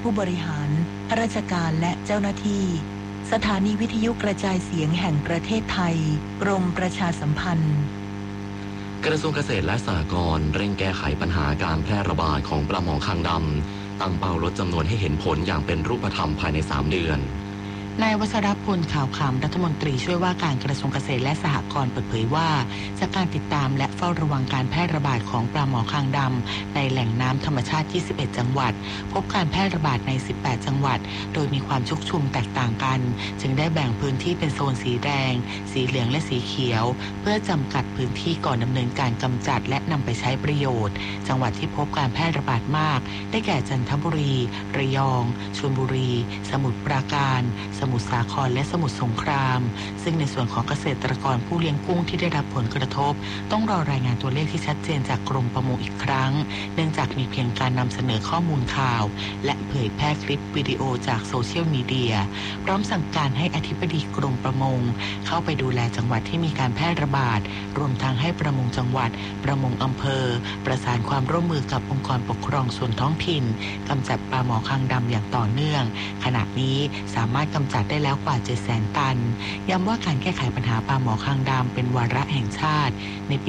ผู้บริหารข้าราชการและเจ้าหน้าที่สถานีวิทยุกระจายเสียงแห่งประเทศไทยกรมประชาสัมพันธ์กระทรวงเกษตรและสหกรณ์เร่งแก้ไขปัญหาการแพร่ระบาดของปลาหมอคางดำตั้งเป้าลดจำนวนให้เห็นผลอย่างเป็นรูปธรรมภายใน3 เดือนนายวัชรพลขาวขำรัฐมนตรีช่วยว่าการกระทรวงเกษตรและสหกรณ์เปิดเผยว่าจากการติดตามและเฝ้าระวังการแพร่ระบาดของปลาหมอคางดำในแหล่งน้ำธรรมชาติ21จังหวัดพบการแพร่ระบาดใน18จังหวัดโดยมีความชุกชุมแตกต่างกันจึงได้แบ่งพื้นที่เป็นโซนสีแดงสีเหลืองและสีเขียวเพื่อจำกัดพื้นที่ก่อนดำเนินการกำจัดและนำไปใช้ประโยชน์จังหวัดที่พบการแพร่ระบาดมากได้แก่จันทบุรีระยองชลบุรีสมุทรปราการสมุทรสาครและสมุทรสงครามซึ่งในส่วนของเกษตรกรผู้เลี้ยงกุ้งที่ได้รับผลกระทบต้องรอรายงานตัวเลขที่ชัดเจนจากกรมประมงอีกครั้งเนื่องจากมีเพียงการนำเสนอข้อมูลข่าวและเผยแพร่คลิปวิดีโอจากโซเชียลมีเดียพร้อมสั่งการให้อธิบดีกรมประมงเข้าไปดูแลจังหวัดที่มีการแพร่ระบาดรวมทั้งให้ประมงจังหวัดประมงอำเภอประสานความร่วมมือกับองค์กรปกครองส่วนท้องถิ่นกำจัดปลาหมอคางดำอย่างต่อเนื่องขณะนี้สามารถกำจัดได้แล้วกว่า 700,000 ตันย้ำว่าการแก้ไขปัญหาปลาหมอคางดำเป็นวาระแห่งชาติในปี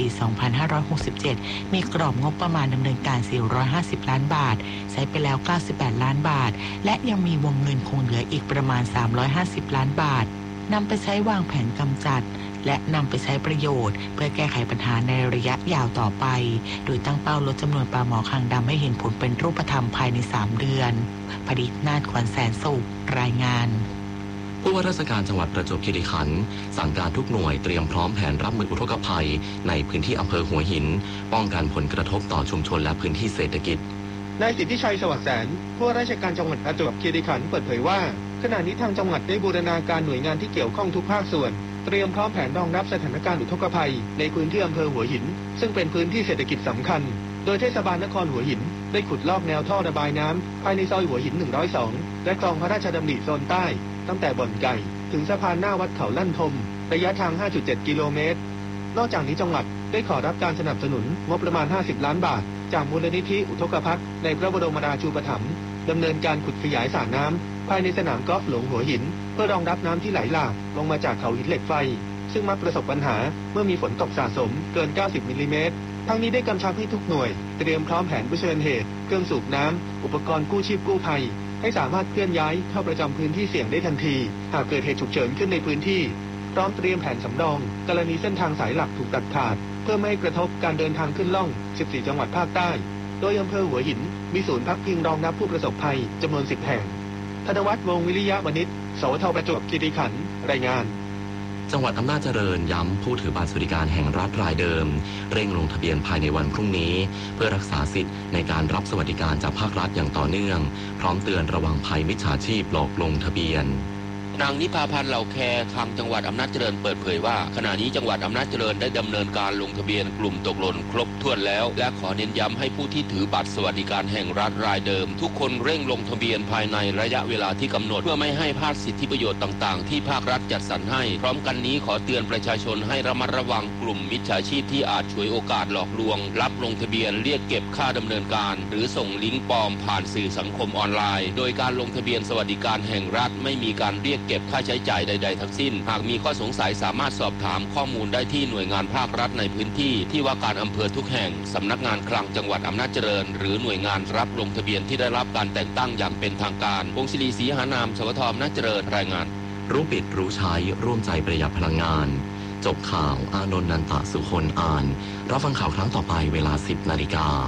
2567 มีกรอบงบประมาณดำเนินการ450ล้านบาทใช้ไปแล้ว98ล้านบาทและยังมีวงเงินคงเหลืออีกประมาณ350ล้านบาทนำไปใช้วางแผนกำจัดและนำไปใช้ประโยชน์เพื่อแก้ไขปัญหาในระยะยาวต่อไปโดยตั้งเป้าลดจำนวนปลาหมอคางดำให้เห็นผลเป็นรูปธรรมภายใน3 เดือนผดิษฐ์นาฏขวัญแสนสุขรายงานผู้ว่าราชการจังหวัดประจวบคีรีขันธ์สั่งการทุกหน่วยเตรียมพร้อมแผนรับมืออุทกภัยในพื้นที่อำเภอหัวหินป้องกันผลกระทบต่อชุมชนและพื้นที่เศรษฐกิจนายสิทธิชัยสวัสดิ์แสนผู้ว่าราชการจังหวัดประจวบคีรีขันธ์เปิดเผยว่าขณะนี้ทางจังหวัดได้บูรณาการหน่วยงานที่เกี่ยวข้องทุกภาคส่วนเตรียมพร้อมแผนรองรับสถานการณ์อุทกภัยในพื้นที่อำเภอหัวหินซึ่งเป็นพื้นที่เศรษฐกิจสำคัญโดยเทศบาลนครหัวหินได้ขุดลอกแนวท่อระบายน้ำภายในซอยหัวหิน102และคลองพระราชดำริโซนใต้ตั้งแต่บ่อนไก่ถึงสะพานหน้าวัดเขาลั่นทมระยะทาง 5.7 กิโลเมตรนอกจากนี้จังหวัดได้ขอรับการสนับสนุนงบประมาณ50ล้านบาทจากมูลนิธิอุทกภัยในพระบรมราชูปถัมภ์ดำเนินการขุดขยายสระน้ำภายในสนามกอล์ฟหลวงหัวหินเพื่อรองรับน้ำที่ไหลหลากลงมาจากเขาหินเหล็กไฟซึ่งมักประสบปัญหาเมื่อมีฝนตกสะสมเกิน90มิลลิเมตรทั้งนี้ได้กำชับให้ทุกหน่วยเตรียมพร้อมแผนเผชิญเหตุเครื่องสูบน้ำอุปกรณ์กู้ชีพกู้ภัยให้สามารถเคลื่อนย้ายเข้าประจำพื้นที่เสี่ยงได้ทันทีหากเกิดเหตุฉุกเฉินขึ้นในพื้นที่พร้อมเตรียมแผนสำรองกรณีเส้นทางสายหลักถูกตัดขาดเพื่อไม่ให้กระทบการเดินทางขึ้นล่อง14จังหวัดภาคใต้โดยอำเภอหัวหินมีศูนย์พักพิงรองรับผู้ประสบภัยจำนวน10แห่งธนวัฒน์วงศ์วิริยะวณิชสวทประจวบคีรีขันธ์รายงานจังหวัดอำนาจเจริญย้ำผู้ถือบัตรสวัสดิการแห่งรัฐรายเดิมเร่งลงทะเบียนภายในวันพรุ่งนี้เพื่อรักษาสิทธิ์ในการรับสวัสดิการจากภาครัฐอย่างต่อเนื่องพร้อมเตือนระวังภัยมิจฉาชีพหลอกลงทะเบียนนางนิพาพันธ์เหล่าแคทางจังหวัดอำนาจเจริญเปิดเผยว่าขณะนี้จังหวัดอำนาจเจริญได้ดำเนินการลงทะเบียนกลุ่มตกหล่นครบถ้วนแล้วและขอเน้นย้ำให้ผู้ที่ถือบัตรสวัสดิการแห่งรัฐรายเดิมทุกคนเร่งลงทะเบียนภายในระยะเวลาที่กำหนดเพื่อไม่ให้พลาดสิทธิประโยชน์ต่างๆที่ภาครัฐจัดสรรให้พร้อมกันนี้ขอเตือนประชาชนให้ระมัดระวังกลุ่มมิจฉาชีพที่อาจฉวยโอกาสหลอกลวงรับลงทะเบียนเรียกเก็บค่าดำเนินการหรือส่งลิงก์ปลอมผ่านสื่อสังคมออนไลน์โดยการลงทะเบียนสวัสดิการแห่งรัฐไม่มีการเรียกเก็บค่าใช้จ่ายใดๆทั้งสิ้นหากมีข้อสงสัยสามารถสอบถามข้อมูลได้ที่หน่วยงานภาครัฐในพื้นที่ที่ว่าการอำเภอทุกแห่งสำนักงานคลังจังหวัดอำนาจเจริญหรือหน่วยงานรับลงทะเบียนที่ได้รับการแต่งตั้งอย่างเป็นทางการวงศิริศรีหานามสวทอำนาจเจริญรายงานรู้ปิดรู้ใช้ร่วมใจประหยัดพลังงานจบข่าวอานนท์นันตะสุคนอ่านรับฟังข่าวครั้งต่อไปเวลา 10:00 น.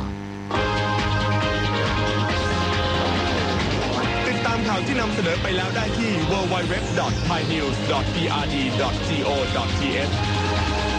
ข่าวที่นำเสนอไปแล้วได้ที่ www.thainews.prd.go.th